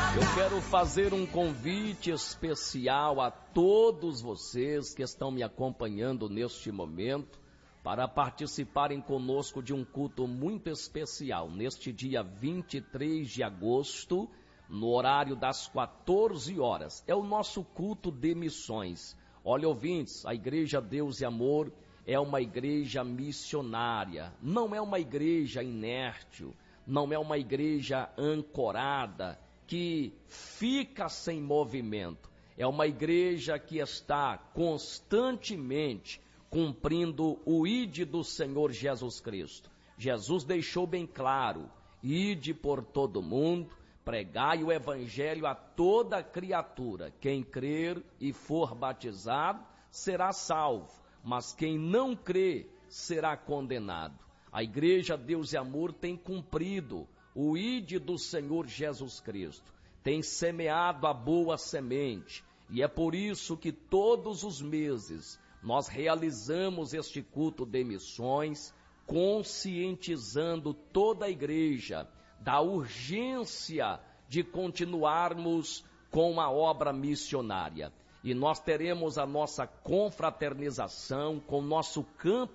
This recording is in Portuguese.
Eu quero fazer um convite especial a todos vocês que estão me acompanhando neste momento para participarem conosco de um culto muito especial neste dia 23 de agosto, no horário das 14 horas. É o nosso culto de missões. Olha, ouvintes, a Igreja Deus e Amor é uma igreja missionária, não é uma igreja inértil, não é uma igreja ancorada, que fica sem movimento. É uma igreja que está constantemente cumprindo o ide do Senhor Jesus Cristo. Jesus deixou bem claro: ide por todo mundo, pregai o evangelho a toda criatura. Quem crer e for batizado será salvo, mas quem não crer será condenado. A Igreja Deus e Amor tem cumprido o ide do Senhor Jesus Cristo, tem semeado a boa semente, e é por isso que todos os meses nós realizamos este culto de missões, conscientizando toda a igreja da urgência de continuarmos com a obra missionária. E nós teremos a nossa confraternização com o nosso campo